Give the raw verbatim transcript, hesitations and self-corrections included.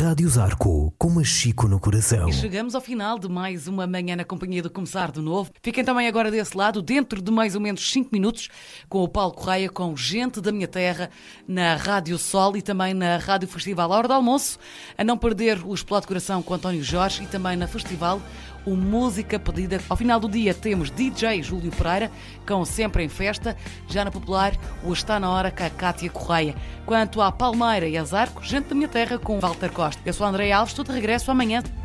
Rádio Zarco, com Machico no coração. E chegamos ao final de mais uma manhã na companhia do Começar de Novo. Fiquem também agora desse lado, dentro de mais ou menos cinco minutos, com o Paulo Correia, com Gente da Minha Terra, na Rádio Sol e também na Rádio Festival à hora do almoço. A não perder o Explode Coração com António Jorge e também na Festival o Música Pedida. Ao final do dia temos D J Júlio Pereira, com Sempre em Festa. Já na Popular, o Está na Hora com a Cátia Correia. Quanto à Palmeira e a Zarco, Gente da Minha Terra com Walter Costa. Eu sou a Andréia Alves, estou de regresso amanhã.